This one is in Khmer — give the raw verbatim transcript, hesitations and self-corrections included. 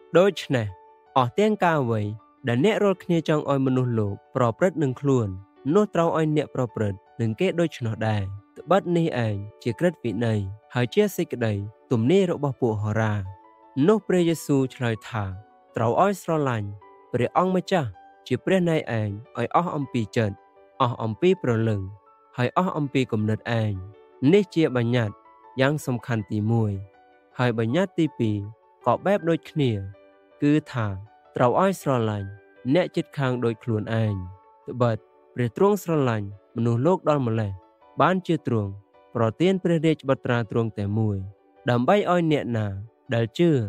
ដូចនេះអស់ទាំងការអ្វីដែលអ្នករាល់គ្នាចង់ឲ្យមនុស្សលោកប្រព្រឹត្តនឹងខ្លួននោះត្រូវឲ្យអ្នកប្រព្រឹត្តនឹងគេដូច្នោះដែរត្បិតនេះឯងជាក្រឹតវិន័យហើយជាសេចក្តីទំនាយរបស់ពួកហោរានោះព្រះយេស៊ូវឆ្លើយថាត្រូវឲ្យស្រឡាញ់ព្រះអង្គម្ចាស់ជាព្រះនៃឯងឲ្យអស់អំពីចិត្តអស់អំពីព្រលឹងហើយអស់អំពីគំនិតឯងនេះជាបញ្ញត្តិយ៉ាងសំខាន់ទីមួយហើយបញ្ញត្តិទីពីរក៏បែបដូចគ្នាគឺថាត្រូវឲ្យស្រឡាញ់អ្នកជិតខាងដូចខ្លួនឯងត្បិតព្រះទ្រង់ស្រឡាញ់មនុស្សលោកដល់ម្លេះបានជាទ្រង់ប្រទានព្រះរាជបុត្រាទ្រង់តែមួយដើម្បីឲ្យអ្នកណាដែលជឿ